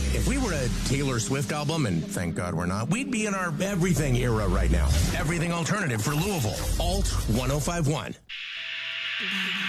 If we were a Taylor Swift album, and thank God we're not, we'd be in our everything era right now. Everything alternative for Louisville. Alt 1051.